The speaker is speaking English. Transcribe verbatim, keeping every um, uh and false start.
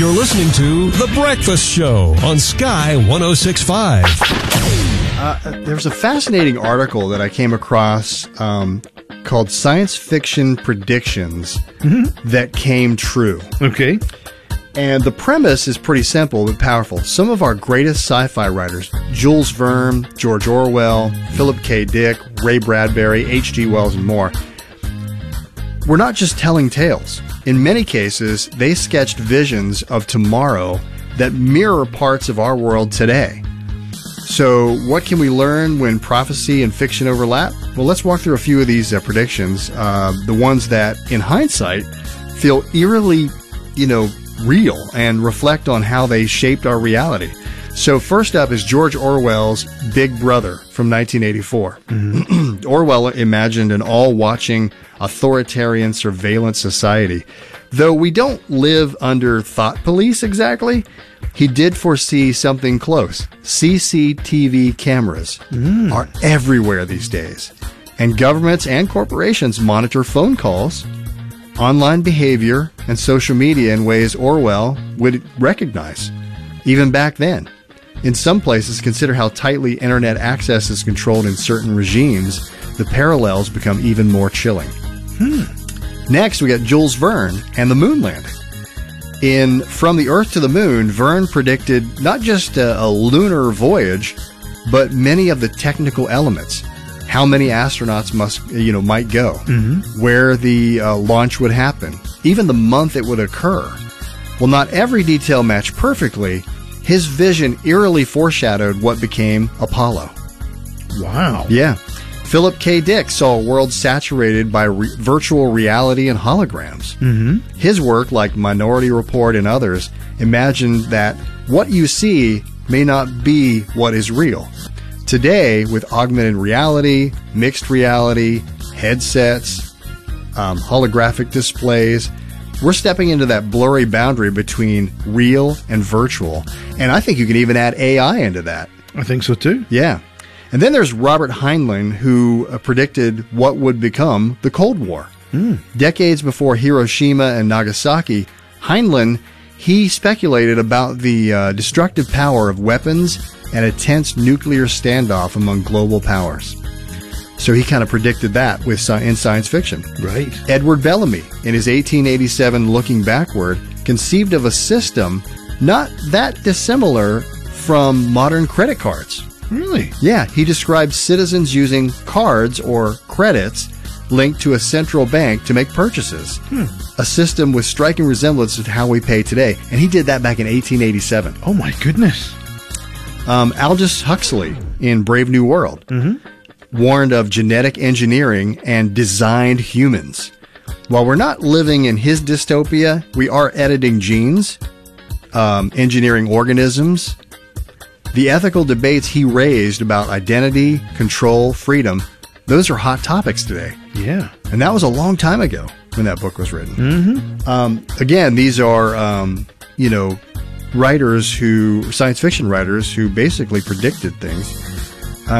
You're listening to The Breakfast Show on Sky one oh six point five. Uh, there's a fascinating article that I came across um, called Science Fiction Predictions mm-hmm. That Came True. Okay. And the premise is pretty simple but powerful. Some of our greatest sci-fi writers, Jules Verne, George Orwell, Philip K. Dick, Ray Bradbury, H G. Wells, and more, were not just telling tales. In many cases, they sketched visions of tomorrow that mirror parts of our world today. So what can we learn when prophecy and fiction overlap? Well, let's walk through a few of these uh, predictions, uh, the ones that, in hindsight, feel eerily, you know, real and reflect on how they shaped our reality. So first up is George Orwell's Big Brother from nineteen eighty-four. Mm-hmm. Orwell imagined an all-watching, authoritarian surveillance society. Though we don't live under thought police exactly, he did foresee something close. C C T V cameras mm. are everywhere these days, and governments and corporations monitor phone calls, online behavior, and social media in ways Orwell would recognize, even back then. In some places, consider how tightly internet access is controlled in certain regimes. The parallels become even more chilling. Hmm. Next, we got Jules Verne and the moon landing. In From the Earth to the Moon, Verne predicted not just a, a lunar voyage, but many of the technical elements. How many astronauts must, you know, might go, mm-hmm. where the uh, launch would happen, even the month it would occur. Well, not every detail matched perfectly. His vision eerily foreshadowed what became Apollo. Wow. Yeah. Philip K. Dick saw a world saturated by re- virtual reality and holograms. Mm-hmm. His work, like Minority Report and others, imagined that what you see may not be what is real. Today, with augmented reality, mixed reality, headsets, um, holographic displays, we're stepping into that blurry boundary between real and virtual. And I think you can even add A I into that. I think so too. Yeah. And then there's Robert Heinlein, who uh, predicted what would become the Cold War. Mm. Decades before Hiroshima and Nagasaki, Heinlein, he speculated about the uh, destructive power of weapons and a tense nuclear standoff among global powers. So he kind of predicted that with in science fiction. Right. Edward Bellamy, in his eighteen eighty-seven Looking Backward, conceived of a system not that dissimilar from modern credit cards. Really? Yeah, he described citizens using cards or credits linked to a central bank to make purchases. Hmm. A system with striking resemblance to how we pay today. And he did that back in eighteen eighty-seven. Oh my goodness. Um, Aldous Huxley, in Brave New World, mm-hmm. warned of genetic engineering and designed humans. While we're not living in his dystopia, we are editing genes, um, engineering organisms. The ethical debates he raised about identity, control, freedom, those are hot topics today. Yeah. And that was a long time ago when that book was written. Mm-hmm. Um, again, these are, um, you know, writers who, science fiction writers who basically predicted things.